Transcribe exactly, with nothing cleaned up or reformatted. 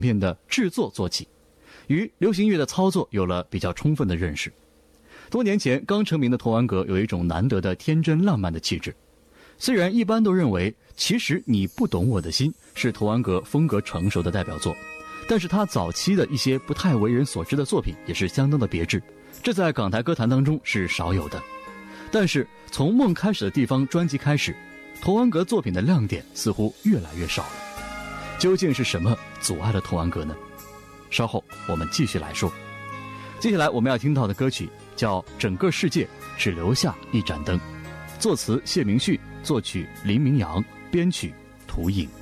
片的制作做起，与流行乐的操作有了比较充分的认识。多年前刚成名的童安格有一种难得的天真浪漫的气质，虽然一般都认为其实你不懂我的心是童安格风格成熟的代表作，但是他早期的一些不太为人所知的作品也是相当的别致，这在港台歌坛当中是少有的。但是从梦开始的地方专辑开始，童安格作品的亮点似乎越来越少了。究竟是什么阻碍了童安格呢？稍后我们继续来说。接下来我们要听到的歌曲叫《整个世界只留下一盏灯》，作词谢明旭，作曲林明阳，编曲涂颖。